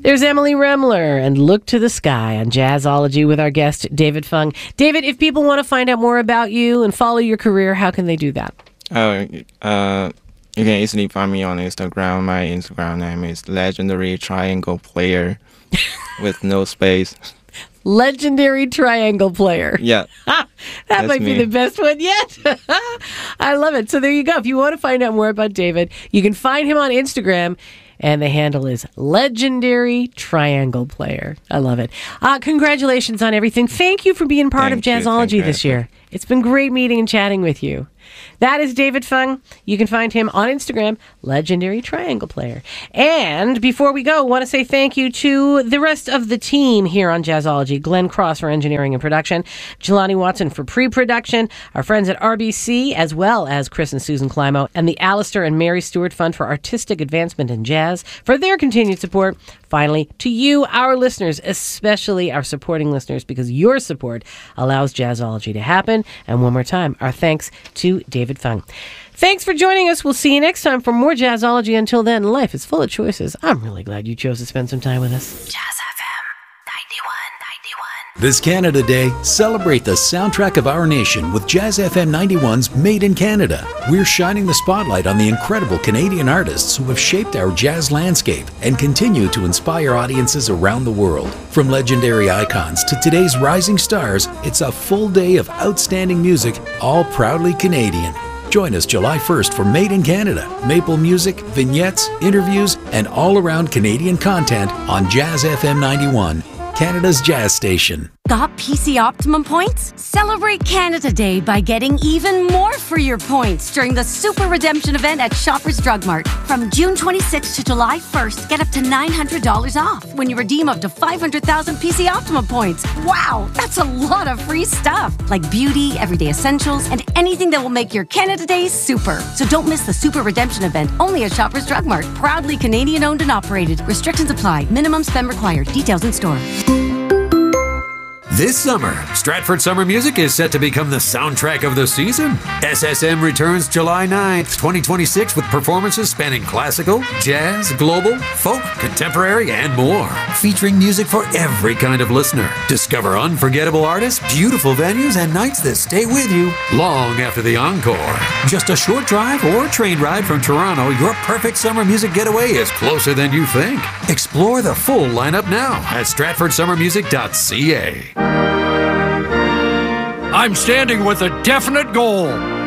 There's Emily Remler and Look to the Sky on Jazzology with our guest, David Fung. David, if people want to find out more about you and follow your career, how can they do that? You can easily find me on Instagram. My Instagram name is Legendary Triangle Player with no space. Legendary Triangle Player. Yeah. That might be the best one yet. I love it. So there you go. If you want to find out more about David, you can find him on Instagram. And the handle is Legendary Triangle Player. I love it. Congratulations on everything. Thank you for being part of Jazzology this year. It's been great meeting and chatting with you. That is David Fung. You can find him on Instagram, Legendary Triangle Player. And before we go, I want to say thank you to the rest of the team here on Jazzology. Glenn Cross for engineering and production, Jelani Watson for pre-production, our friends at RBC, as well as Chris and Susan Climo, and the Alistair and Mary Stewart Fund for Artistic Advancement in Jazz for their continued support. Finally, to you, our listeners, especially our supporting listeners, because your support allows Jazzology to happen. And one more time, our thanks to David Fung. Thanks for joining us. We'll see you next time for more Jazzology. Until then, life is full of choices. I'm really glad you chose to spend some time with us. Jazz FM 91.91. This Canada Day, celebrate the soundtrack of our nation with Jazz FM 91's Made in Canada. We're shining the spotlight on the incredible Canadian artists who have shaped our jazz landscape and continue to inspire audiences around the world. From legendary icons to today's rising stars, it's a full day of outstanding music, all proudly Canadian. Join us July 1st for Made in Canada, maple music, vignettes, interviews, and all-around Canadian content on Jazz FM 91, Canada's jazz station. Got PC Optimum points? Celebrate Canada Day by getting even more for your points during the Super Redemption event at Shoppers Drug Mart. From June 26th to July 1st, get up to $900 off when you redeem up to 500,000 PC Optimum points. Wow, that's a lot of free stuff, like beauty, everyday essentials, and anything that will make your Canada Day super. So don't miss the Super Redemption event, only at Shoppers Drug Mart. Proudly Canadian owned and operated. Restrictions apply. Minimum spend required. Details in store. This summer, Stratford Summer Music is set to become the soundtrack of the season. SSM returns July 9th, 2026 with performances spanning classical, jazz, global, folk, contemporary, and more. Featuring music for every kind of listener. Discover unforgettable artists, beautiful venues, and nights that stay with you long after the encore. Just a short drive or train ride from Toronto, your perfect summer music getaway is closer than you think. Explore the full lineup now at stratfordsummermusic.ca. I'm standing with a definite goal.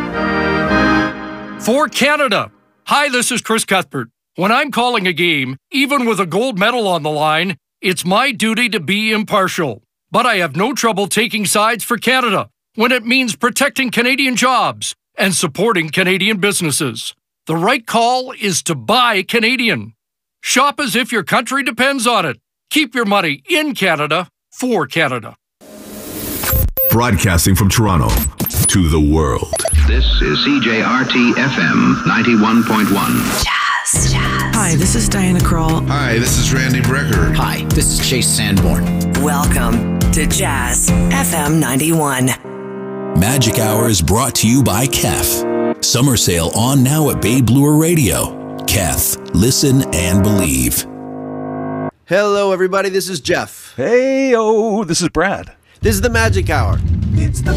For Canada. Hi, this is Chris Cuthbert. When I'm calling a game, even with a gold medal on the line, it's my duty to be impartial. But I have no trouble taking sides for Canada when it means protecting Canadian jobs and supporting Canadian businesses. The right call is to buy Canadian. Shop as if your country depends on it. Keep your money in Canada for Canada. Broadcasting from Toronto to the world. This is CJRT FM 91.1. Jazz. Hi, this is Diana Krall. Hi, this is Randy Brecker. Hi, this is Chase Sanborn. Welcome to Jazz FM 91. Magic Hour is brought to you by Kef. Summer sale on now at Bay Bloor Radio. Kef, listen and believe. Hello, everybody. This is Jeff. Hey, this is Brad. This is the Magic Hour.